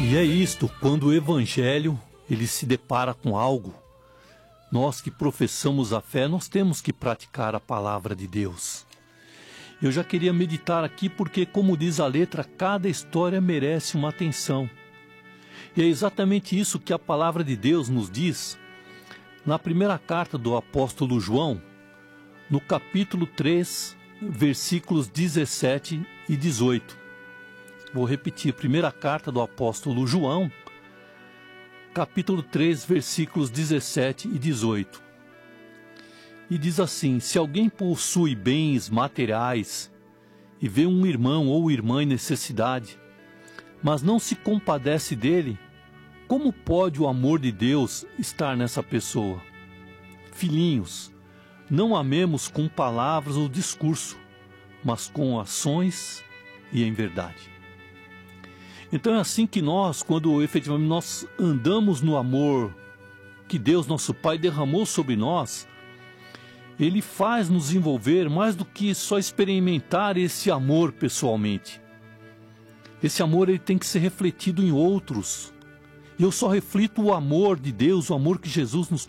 E é isto, quando o Evangelho ele se depara com algo, nós que professamos a fé, nós temos que praticar a palavra de Deus. Eu já queria meditar aqui porque, como diz a letra, cada história merece uma atenção. E é exatamente isso que a palavra de Deus nos diz na primeira carta do apóstolo João, no capítulo 3, versículos 17 e 18. Vou repetir, primeira carta do apóstolo João, capítulo 3, versículos 17 e 18. E diz assim: se alguém possui bens materiais e vê um irmão ou irmã em necessidade, mas não se compadece dele, como pode o amor de Deus estar nessa pessoa? Filhinhos, não amemos com palavras ou discurso, mas com ações e em verdade. Então é assim que nós, quando efetivamente nós andamos no amor que Deus, nosso Pai, derramou sobre nós, Ele faz nos envolver mais do que só experimentar esse amor pessoalmente. Esse amor ele tem que ser refletido em outros. E eu só reflito o amor de Deus, o amor que Jesus nos